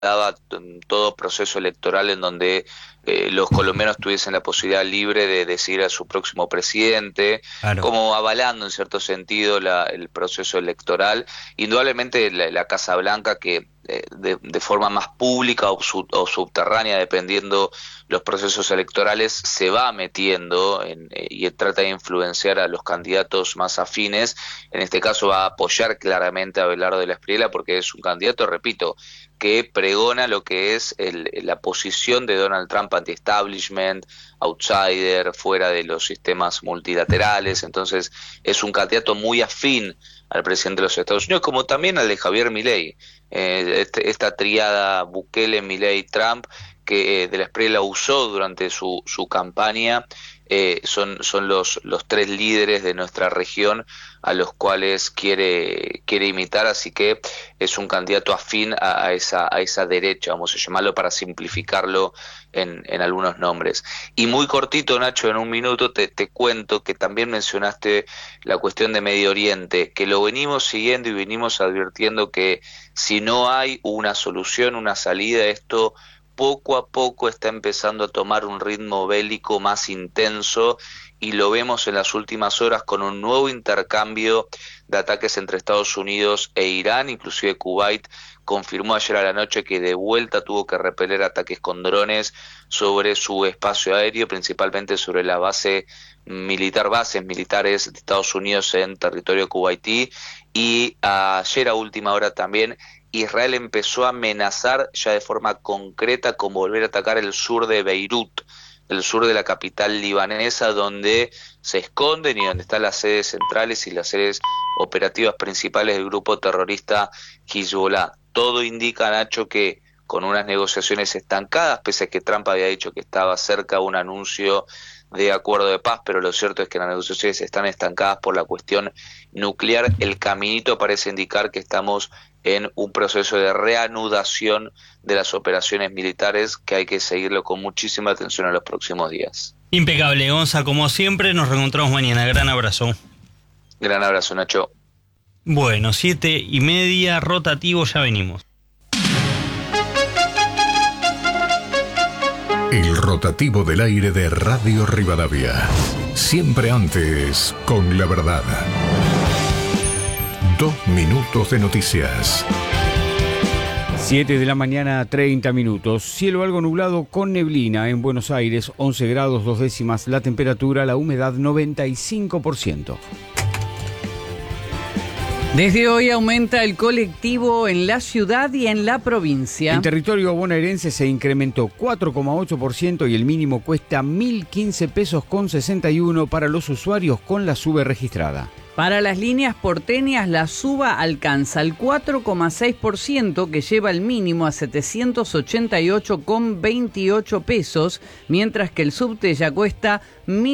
daba todo proceso electoral en donde los colombianos tuviesen la posibilidad libre de decidir a su próximo presidente, Claro. como avalando en cierto sentido el proceso electoral. Indudablemente la Casa Blanca, que de forma más pública o subterránea, dependiendo los procesos electorales, se va metiendo y trata de influenciar a los candidatos más afines. En este caso va a apoyar claramente a Abelardo de la Espriella porque es un candidato, repito, que pregona lo que es la posición de Donald Trump anti-establishment, outsider, fuera de los sistemas multilaterales. Entonces es un candidato muy afín al presidente de los Estados Unidos, como también al de Javier Milei. Esta triada Bukele, Milei, Trump, que de la Espriella usó durante su campaña, son los tres líderes de nuestra región a los cuales quiere imitar, así que es un candidato afín a esa derecha, vamos a llamarlo para simplificarlo en algunos nombres. Y muy cortito, Nacho, en un minuto te cuento que también mencionaste la cuestión de Medio Oriente, que lo venimos siguiendo y venimos advirtiendo que si no hay una solución, una salida, esto poco a poco está empezando a tomar un ritmo bélico más intenso, y lo vemos en las últimas horas con un nuevo intercambio de ataques entre Estados Unidos e Irán. Inclusive Kuwait confirmó ayer a la noche que de vuelta tuvo que repeler ataques con drones sobre su espacio aéreo, principalmente sobre la bases militares de Estados Unidos en territorio kuwaití. Y ayer a última hora también Israel empezó a amenazar ya de forma concreta con volver a atacar el sur de Beirut, el sur de la capital libanesa, donde se esconden y donde están las sedes centrales y las sedes operativas principales del grupo terrorista Hezbollah. Todo indica, Nacho, que con unas negociaciones estancadas, pese a que Trump había dicho que estaba cerca de un anuncio de acuerdo de paz, pero lo cierto es que las negociaciones están estancadas por la cuestión nuclear. El caminito parece indicar que estamos en un proceso de reanudación de las operaciones militares, que hay que seguirlo con muchísima atención en los próximos días. Impecable, Gonza, como siempre, nos reencontramos mañana. Gran abrazo. Gran abrazo, Nacho. Bueno, 7:30, rotativo, ya venimos. El rotativo del aire de Radio Rivadavia. Siempre antes, con la verdad. 2 minutos de noticias. 7 de la mañana, 30 minutos. Cielo algo nublado con neblina en Buenos Aires, 11 grados 2 décimas la temperatura, la humedad 95%. Desde hoy aumenta el colectivo en la ciudad y en la provincia. En territorio bonaerense se incrementó 4,8% y el mínimo cuesta 1.015 pesos con 61 para los usuarios con la SUBE registrada. Para las líneas porteñas, la suba alcanza el 4,6%, que lleva el mínimo a 788,28 pesos, mientras que el subte ya cuesta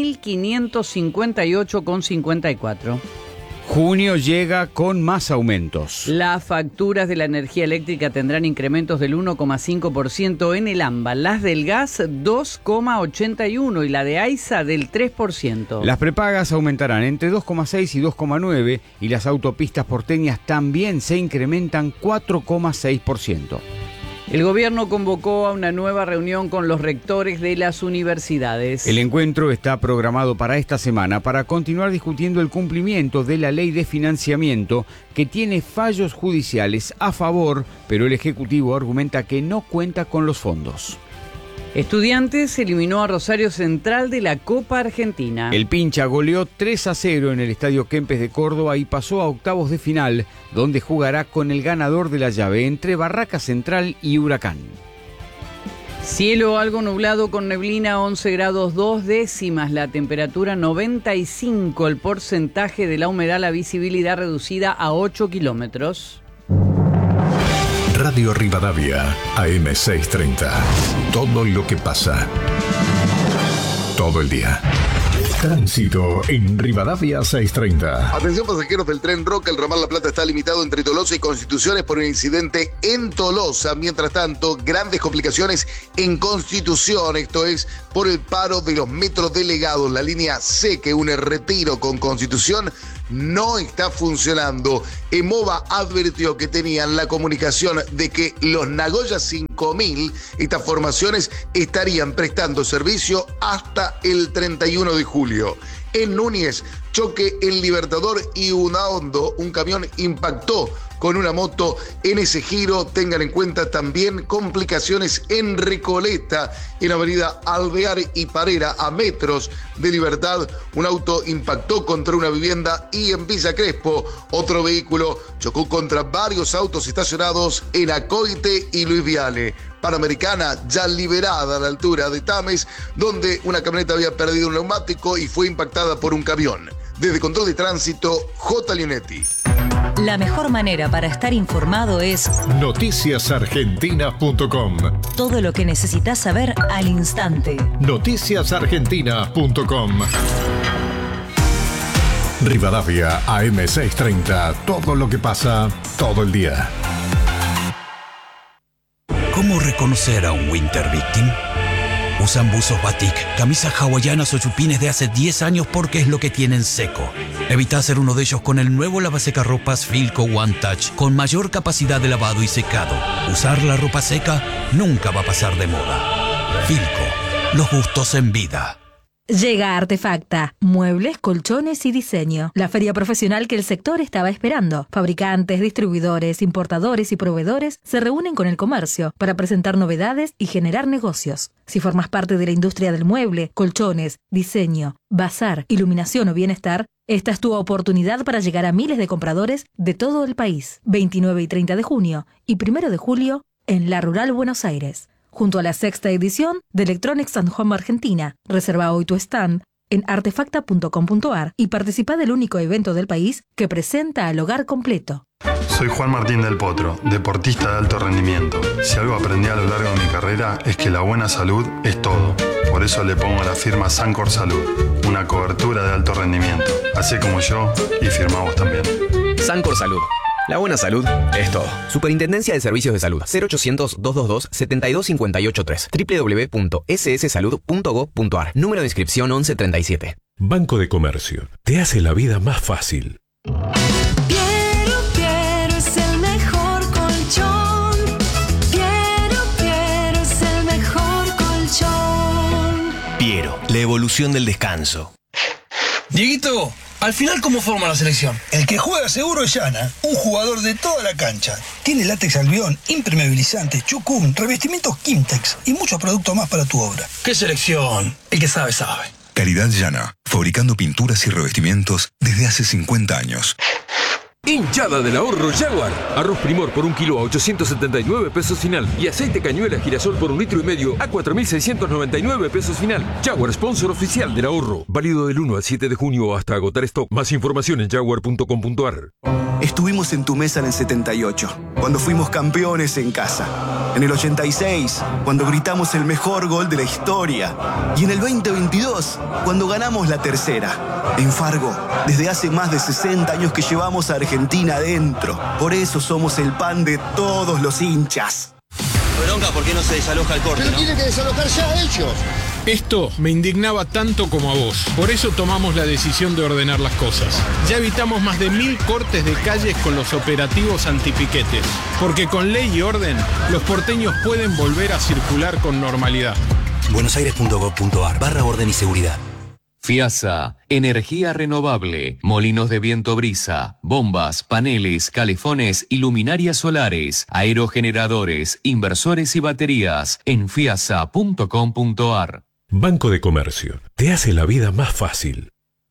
1.558,54. Junio llega con más aumentos. Las facturas de la energía eléctrica tendrán incrementos del 1,5% en el AMBA, las del gas 2,81% y la de AISA del 3%. Las prepagas aumentarán entre 2,6 y 2,9 y las autopistas porteñas también se incrementan 4,6%. El gobierno convocó a una nueva reunión con los rectores de las universidades. El encuentro está programado para esta semana para continuar discutiendo el cumplimiento de la ley de financiamiento, que tiene fallos judiciales a favor, pero el Ejecutivo argumenta que no cuenta con los fondos. Estudiantes eliminó a Rosario Central de la Copa Argentina. El Pincha goleó 3-0 en el Estadio Kempes de Córdoba y pasó a octavos de final, donde jugará con el ganador de la llave entre Barraca Central y Huracán. Cielo algo nublado con neblina, 11 grados 2 décimas la temperatura, 95 el porcentaje de la humedad, la visibilidad reducida a 8 kilómetros. Radio Rivadavia, AM630. Todo lo que pasa. Todo el día. Tránsito en Rivadavia 630. Atención pasajeros del tren Roca, el ramal La Plata está limitado entre Tolosa y Constituciones por un incidente en Tolosa. Mientras tanto, grandes complicaciones en Constitución, esto es por el paro de los metrodelegados. La línea C que une Retiro con Constitución no está funcionando. EMOVA advirtió que tenían la comunicación de que los Nagoya 5000, estas formaciones, estarían prestando servicio hasta el 31 de julio. En Núñez, choque en Libertador y Unaondo, un camión impactó con una moto en ese giro. Tengan en cuenta también complicaciones en Recoleta, en avenida Alvear y Parera, a metros de Libertad. Un auto impactó contra una vivienda, y en Villa Crespo otro vehículo chocó contra varios autos estacionados en Acoite y Luis Viale. Panamericana ya liberada a la altura de Tames, donde una camioneta había perdido un neumático y fue impactada por un camión. Desde Control de Tránsito, J. Leonetti. La mejor manera para estar informado es noticiasargentinas.com. Todo lo que necesitas saber al instante. noticiasargentinas.com. Rivadavia AM630. Todo lo que pasa todo el día. ¿Cómo reconocer a un winter victim? Usan buzos batik, camisas hawaianas o chupines de hace 10 años porque es lo que tienen seco. Evita hacer uno de ellos con el nuevo lavasecarropas Filco One Touch con mayor capacidad de lavado y secado. Usar la ropa seca nunca va a pasar de moda. Filco, los gustos en vida. Llega Artefacta, muebles, colchones y diseño. La feria profesional que el sector estaba esperando. Fabricantes, distribuidores, importadores y proveedores se reúnen con el comercio para presentar novedades y generar negocios. Si formas parte de la industria del mueble, colchones, diseño, bazar, iluminación o bienestar, esta es tu oportunidad para llegar a miles de compradores de todo el país. 29 y 30 de junio y 1 de julio en La Rural, Buenos Aires, junto a la 6ª edición de Electronics and Home Argentina. Reserva hoy tu stand en artefacta.com.ar y participa del único evento del país que presenta al hogar completo. Soy Juan Martín del Potro, deportista de alto rendimiento. Si algo aprendí a lo largo de mi carrera es que la buena salud es todo. Por eso le pongo a la firma Sancor Salud, una cobertura de alto rendimiento. Así como yo, y firma vos también. Sancor Salud. La buena salud es todo. Superintendencia de Servicios de Salud. 0800-222-72583. www.sssalud.gov.ar. Número de inscripción 1137. Banco de Comercio. Te hace la vida más fácil. Piero es el mejor colchón. Piero es el mejor colchón. Piero, la evolución del descanso. Dieguito, al final, ¿cómo forma la selección? El que juega seguro es Yana, un jugador de toda la cancha. Tiene látex albión, impermeabilizante, chucum, revestimientos Kimtex y muchos productos más para tu obra. ¿Qué selección? El que sabe, sabe. Calidad Yana, fabricando pinturas y revestimientos desde hace 50 años. Hinchada del ahorro Jaguar. Arroz Primor por 1 kilo a 879 pesos final. Y aceite cañuela girasol por 1,5 litros a 4.699 pesos final. Jaguar, sponsor oficial del ahorro. Válido del 1 al 7 de junio hasta agotar stock. Más información en jaguar.com.ar. Estuvimos en tu mesa en el 78, cuando fuimos campeones en casa. En el 86, cuando gritamos el mejor gol de la historia. Y en el 2022, cuando ganamos la tercera. En Fargo, desde hace más de 60 años que llevamos a Argentina adentro. Por eso somos el pan de todos los hinchas. Bronca, ¿por qué no se desaloja el corte? Pero tiene que desalojar ya ellos. Esto me indignaba tanto como a vos. Por eso tomamos la decisión de ordenar las cosas. Ya evitamos más de 1000 cortes de calles con los operativos antipiquetes. Porque con ley y orden, los porteños pueden volver a circular con normalidad. buenosaires.gov.ar/orden y seguridad. FIASA, energía renovable, molinos de viento brisa, bombas, paneles, calefones y luminarias solares, aerogeneradores, inversores y baterías en fiasa.com.ar. Banco de Comercio. Te hace la vida más fácil.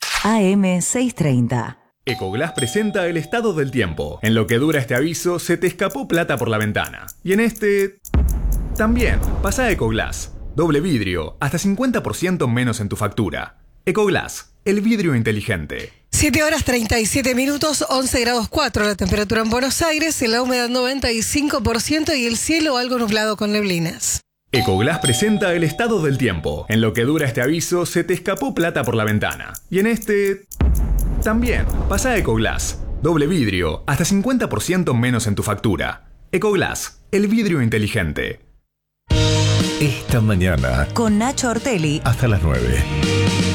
AM630. Ecoglass presenta el estado del tiempo. En lo que dura este aviso, se te escapó plata por la ventana. Y en este... también. Pasa a Ecoglass. Doble vidrio, hasta 50% menos en tu factura. Ecoglass, el vidrio inteligente. 7 horas 37 minutos, 11 grados 4 la temperatura en Buenos Aires, la humedad 95% y el cielo algo nublado con neblinas. Ecoglass presenta el estado del tiempo. En lo que dura este aviso, se te escapó plata por la ventana. Y en este... también. Pasa a Ecoglass. Doble vidrio, hasta 50% menos en tu factura. Ecoglass, el vidrio inteligente. Esta mañana. Con Nacho Ortelli. Hasta las 9.